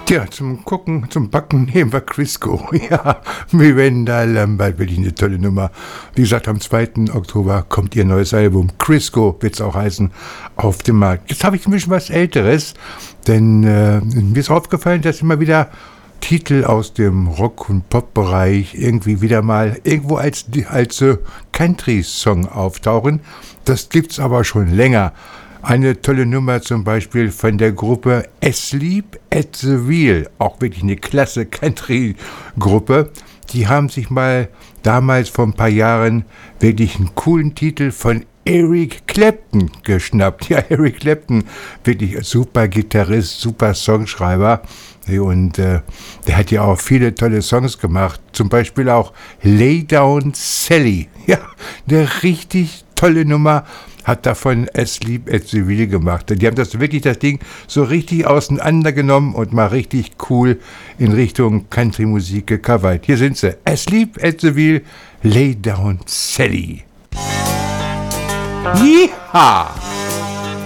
Tja, zum Gucken, zum Backen nehmen wir Crisco. Ja, Miranda Lambert, wirklich eine tolle Nummer. Wie gesagt, am 2. Oktober kommt ihr neues Album. Crisco wird es auch heißen, auf dem Markt. Jetzt habe ich ein bisschen was Älteres, denn mir ist aufgefallen, dass immer wieder Titel aus dem Rock- und Pop-Bereich irgendwie wieder mal irgendwo als Country-Song auftauchen. Das gibt's aber schon länger. Eine tolle Nummer zum Beispiel von der Gruppe Asleep at the Wheel, auch wirklich eine klasse Country-Gruppe. Die haben sich mal damals vor ein paar Jahren wirklich einen coolen Titel von Eric Clapton geschnappt. Ja, Eric Clapton, wirklich ein super Gitarrist, super Songschreiber. Und der hat ja auch viele tolle Songs gemacht, zum Beispiel auch Lay Down Sally. Ja, eine richtig tolle Nummer. Hat davon Asleep at the Wheel gemacht. Die haben das Ding so richtig auseinandergenommen und mal richtig cool in Richtung Country-Musik gecovert. Hier sind sie. Asleep at the Wheel, Lay Down Sally. Yeehaw!